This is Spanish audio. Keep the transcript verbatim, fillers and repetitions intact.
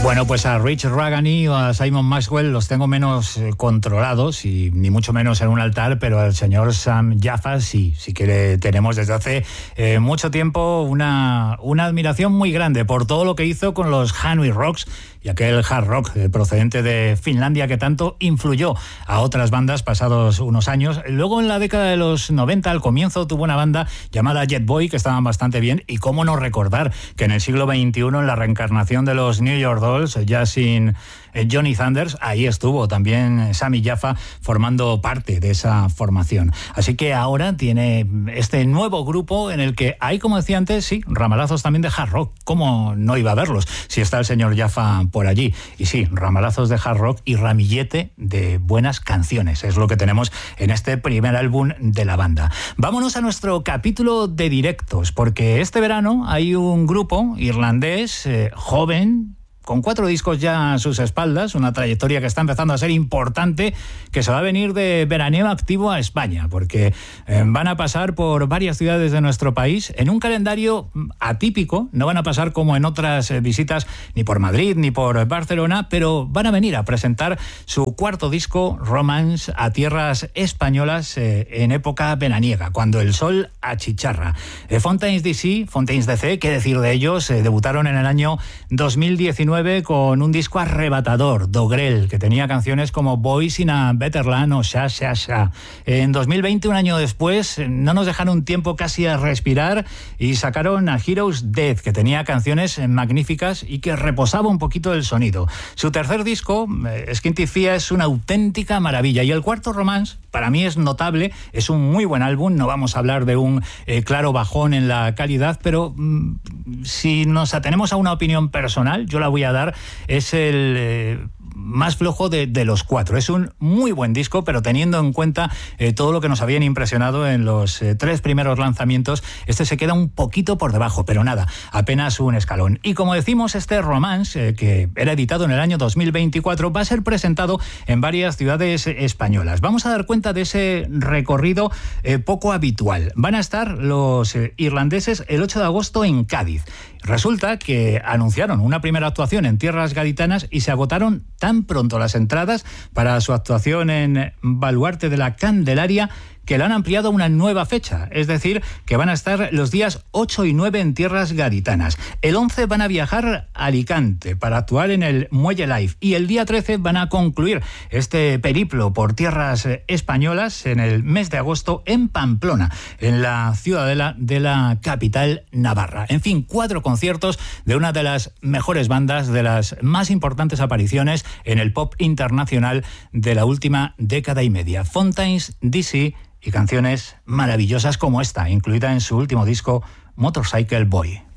Bueno, pues a Rich Ragani o a Simon Maxwell los tengo menos eh, controlados y ni mucho menos en un altar, pero al señor Sam Jaffa sí, sí que le tenemos desde hace eh, mucho tiempo una, una admiración muy grande por todo lo que hizo con los Hanoi Rocks y aquel hard rock eh, procedente de Finlandia que tanto influyó a otras bandas pasados unos años. Luego en la década de los noventa, al comienzo, tuvo una banda llamada Jet Boy que estaban bastante bien, y cómo no recordar que en el siglo veintiuno, en la reencarnación de los New York Dolls, ya sin eh, Johnny Thunders, ahí estuvo también Sammy Jaffa formando parte de esa formación. Así que ahora tiene este nuevo grupo en el que hay, como decía antes, sí, ramalazos también de hard rock. ¿Cómo no iba a verlos si está el señor Jaffa por allí? Y sí, ramalazos de hard rock y ramillete de buenas canciones. Es lo que tenemos en este primer álbum de la banda. Vámonos a nuestro capítulo de directos, porque este verano hay un grupo irlandés eh, joven, con cuatro discos ya a sus espaldas, una trayectoria que está empezando a ser importante, que se va a venir de veraneo activo a España, porque eh, van a pasar por varias ciudades de nuestro país en un calendario atípico. No van a pasar como en otras eh, visitas ni por Madrid ni por Barcelona, pero van a venir a presentar su cuarto disco, Romance, a tierras españolas eh, en época veraniega, cuando el sol achicharra. Eh, Fontaines D C, Fontaines D C, qué decir de ellos, eh, debutaron en el año dos mil diecinueve con un disco arrebatador, Dogrel, que tenía canciones como Boys in a Better Land o Sha Sha Sha. En dos mil veinte, un año después, no nos dejaron tiempo casi a respirar y sacaron a Heroes Dead, que tenía canciones magníficas y que reposaba un poquito el sonido. Su tercer disco, Skinty Fia, es una auténtica maravilla, y el cuarto, Romance, para mí es notable, es un muy buen álbum. No vamos a hablar de un eh, claro bajón en la calidad, pero mmm, si nos atenemos a una opinión personal, yo la voy a dar, es el eh, más flojo de, de los cuatro. Es un muy buen disco, pero teniendo en cuenta eh, todo lo que nos habían impresionado en los eh, tres primeros lanzamientos, este se queda un poquito por debajo, pero nada, apenas un escalón. Y como decimos, este Romance, eh, que era editado en el año dos mil veinticuatro, va a ser presentado en varias ciudades españolas. Vamos a dar cuenta de ese recorrido eh, poco habitual. Van a estar los eh, irlandeses el ocho de agosto en Cádiz. Resulta que anunciaron una primera actuación en tierras gaditanas y se agotaron tan pronto las entradas para su actuación en Baluarte de la Candelaria que la han ampliado a una nueva fecha, es decir, que van a estar los días ocho y nueve en tierras gaditanas. El once van a viajar a Alicante para actuar en el Muelle Live, y el día trece van a concluir este periplo por tierras españolas en el mes de agosto en Pamplona, en la ciudadela de la capital navarra. En fin, cuatro conciertos de una de las mejores bandas, de las más importantes apariciones en el pop internacional de la última década y media. Fontaines D C, y canciones maravillosas como esta, incluida en su último disco, Motorcycle Boy.